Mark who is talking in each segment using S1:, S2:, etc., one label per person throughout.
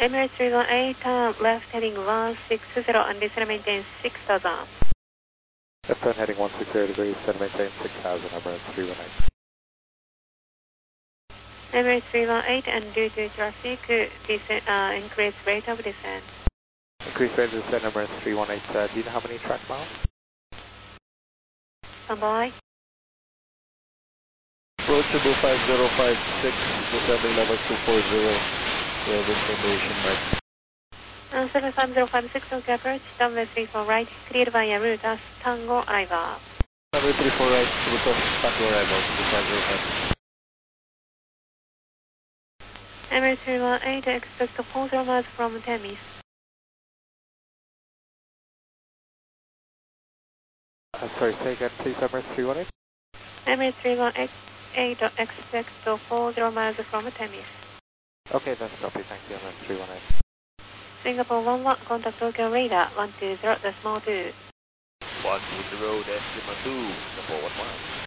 S1: Emirates 318, turn left heading 160 and descend maintain 6000.
S2: Left turn heading 160 degrees, descend maintain 6000, Emirates 318.
S1: Emirates 318, and due to traffic, increase rate of descent.
S2: Increase rate of descent, Emirates 318. Do you know how many track miles?
S1: Stand by.
S3: Approachable 5056, descending level 240, we have information mark.
S1: 75056, okay, approach, runway 34 right, cleared via route as Tango arrival.
S3: Runway 34 right, route of Tango arrival, 2505.
S1: Emirates 318, expect 40 miles from Temis.
S2: Sorry, say again please, Emirates 318?
S1: Emirates 318, expect 40 miles from Temis.
S2: Okay, that's copy, thank you, Emirates 318.
S1: Singapore 11, contact Tokyo radar, 120.2.
S3: 120.2, decimal 2, Singapore 11.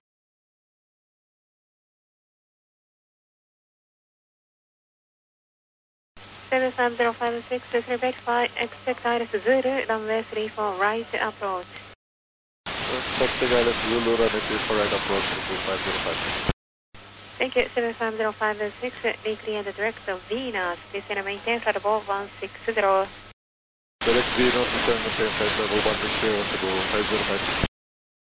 S1: 75056, verify, expect Iris Zulu, runway 34 right approach.
S3: Expecting Iris Zulu, runway 34 right approach to 2505.
S1: Thank you, 75056, declare the direct of Venus, descend and maintain flight above 160.
S3: Direct Venus, descend and maintain flight level 160, 505.